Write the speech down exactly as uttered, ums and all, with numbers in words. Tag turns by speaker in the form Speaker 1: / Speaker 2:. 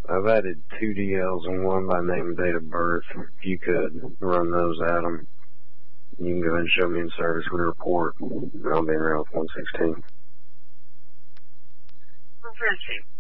Speaker 1: I've added two D Ls and one by name and date of birth. If you could run those at them, you can go ahead and show me in service with a report. And I'll be around with one sixteen.
Speaker 2: one sixteen.